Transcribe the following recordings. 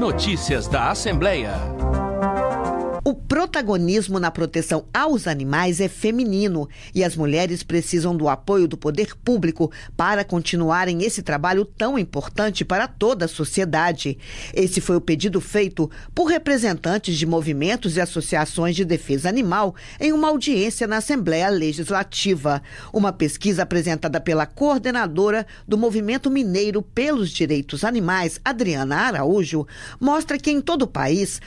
Notícias da Assembleia. O protagonismo na proteção aos animais é feminino e as mulheres precisam do apoio do poder público para continuarem esse trabalho tão importante para toda a sociedade. Esse foi o pedido feito por representantes de movimentos e associações de defesa animal em uma audiência na Assembleia Legislativa. Uma pesquisa apresentada pela coordenadora do Movimento Mineiro pelos Direitos Animais, Adriana Araújo, mostra que em todo o país,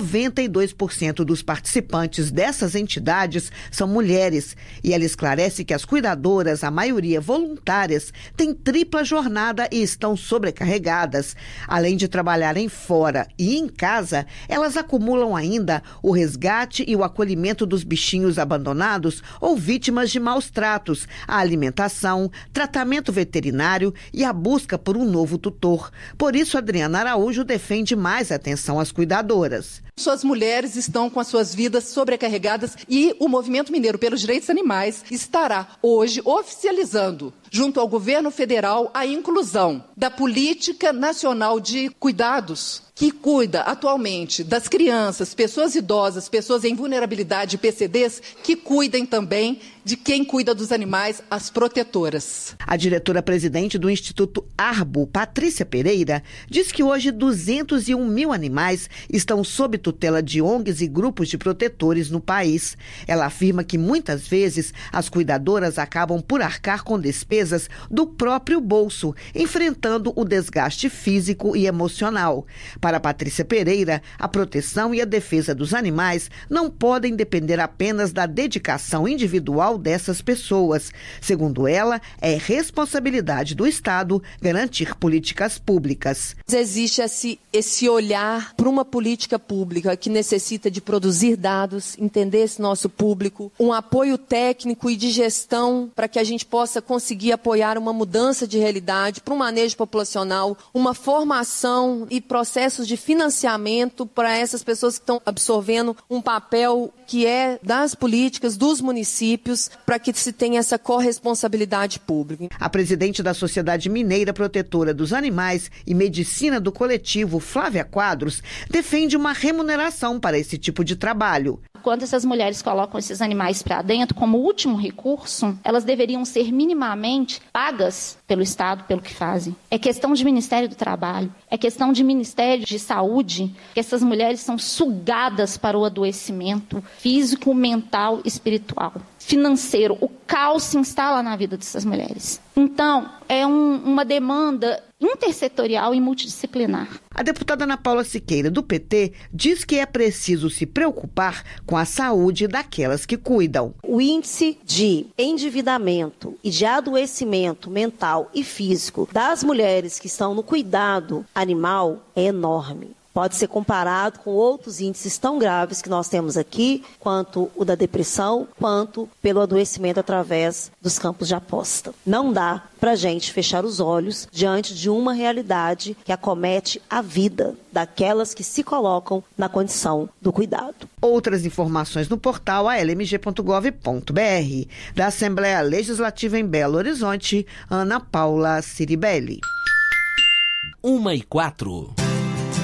92% dos participantes dessas entidades são mulheres. E ela esclarece que as cuidadoras, a maioria voluntárias, têm tripla jornada e estão sobrecarregadas. Além de trabalharem fora e em casa, elas acumulam ainda o resgate e o acolhimento dos bichinhos abandonados ou vítimas de maus tratos, a alimentação, tratamento veterinário e a busca por um novo tutor. Por isso, Adriana Araújo defende mais atenção às cuidadoras. Suas mulheres estão com as suas vidas sobrecarregadas e o Movimento Mineiro pelos Direitos Animais estará hoje oficializando, junto ao governo federal, a inclusão da Política Nacional de Cuidados, que cuida atualmente das crianças, pessoas idosas, pessoas em vulnerabilidade e PCDs, que cuidem também de quem cuida dos animais, as protetoras. A diretora-presidente do Instituto Arbo, Patrícia Pereira, diz que hoje 201 mil animais estão sob tutela de ONGs e grupos de protetores no país. Ela afirma que muitas vezes as cuidadoras acabam por arcar com despesas do próprio bolso, enfrentando o desgaste físico e emocional. Para Patrícia Pereira, a proteção e a defesa dos animais não podem depender apenas da dedicação individual dessas pessoas. Segundo ela, é responsabilidade do Estado garantir políticas públicas. Existe esse olhar para uma política pública que necessita de produzir dados, entender esse nosso público, um apoio técnico e de gestão para que a gente possa conseguir apoiar uma mudança de realidade, para um manejo populacional, uma formação e processos de financiamento para essas pessoas que estão absorvendo um papel que é das políticas, dos municípios, para que se tenha essa corresponsabilidade pública. A presidente da Sociedade Mineira Protetora dos Animais e Medicina do Coletivo, Flávia Quadros, defende uma remuneração para esse tipo de trabalho. Quando essas mulheres colocam esses animais para dentro, como último recurso, elas deveriam ser minimamente pagas pelo Estado pelo que fazem. É questão de Ministério do Trabalho, é questão de Ministério de Saúde, que essas mulheres são sugadas para o adoecimento físico, mental e espiritual. Financeiro, o caos se instala na vida dessas mulheres. Então, é uma demanda intersetorial e multidisciplinar. A deputada Ana Paula Siqueira, do PT, diz que é preciso se preocupar com a saúde daquelas que cuidam. O índice de endividamento e de adoecimento mental e físico das mulheres que estão no cuidado animal é enorme. Pode ser comparado com outros índices tão graves que nós temos aqui, quanto o da depressão, quanto pelo adoecimento através dos campos de aposta. Não dá para a gente fechar os olhos diante de uma realidade que acomete a vida daquelas que se colocam na condição do cuidado. Outras informações no portal almg.gov.br. Da Assembleia Legislativa em Belo Horizonte, Ana Paula Ciribelli. 1h04.